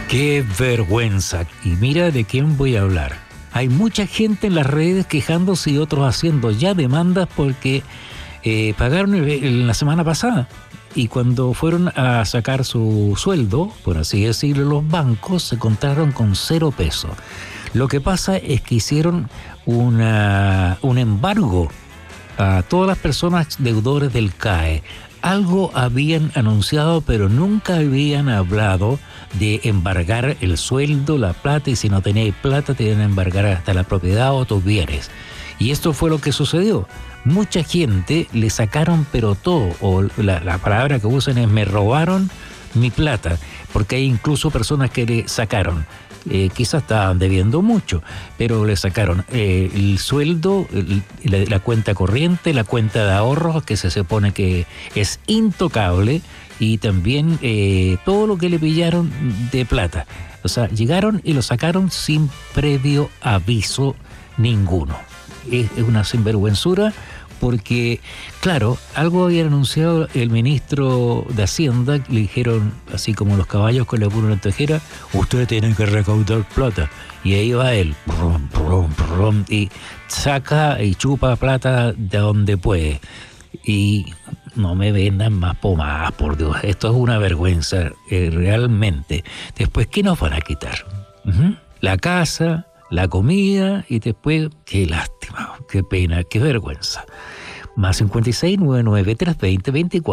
Qué vergüenza. Y mira de quién voy a hablar. Hay mucha gente en las redes quejándose y otros haciendo ya demandas porque pagaron la semana pasada. Y cuando fueron a sacar su sueldo, por así decirlo, los bancos se encontraron con 0 pesos. Lo que pasa es que hicieron un embargo a todas las personas deudores del CAE. Algo habían anunciado, pero nunca habían hablado de embargar el sueldo, la plata, y si no tenías plata te iban a embargar hasta la propiedad o tus bienes. Y esto fue lo que sucedió. Mucha gente le sacaron pero todo, o la palabra que usan es me robaron mi plata, porque hay incluso personas que le sacaron, quizás estaban debiendo mucho, pero le sacaron el sueldo, la cuenta corriente, la cuenta de ahorros, que se supone que es intocable, y también todo lo que le pillaron de plata. O sea, llegaron y lo sacaron sin previo aviso ninguno. Es una sinvergüenzura porque, claro, algo había anunciado el ministro de Hacienda, le dijeron, así como los caballos con la pura tejera, ustedes tienen que recaudar plata. Y ahí va él, brum, brum, brum, y saca y chupa plata de donde puede. Y no me vendan más pomadas, por Dios, esto es una vergüenza, realmente. Después, ¿qué nos van a quitar? La casa, la comida, y después, qué lástima, qué pena, qué vergüenza. Más 56 99 320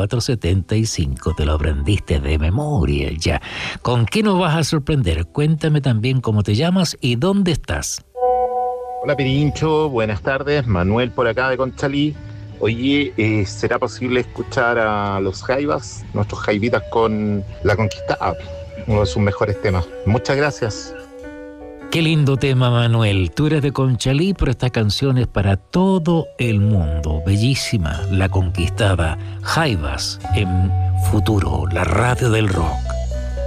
2475, te lo aprendiste de memoria ya. ¿Con qué nos vas a sorprender? Cuéntame también cómo te llamas y dónde estás. Hola Pirincho, buenas tardes, Manuel por acá de Conchalí. Oye, ¿será posible escuchar a los Jaivas, nuestros Jaivitas con La Conquistada? Uno de sus mejores temas. Muchas gracias. Qué lindo tema, Manuel. Tú eres de Conchalí, pero esta canción es para todo el mundo. Bellísima, La Conquistada. Jaivas en Futuro, la radio del rock.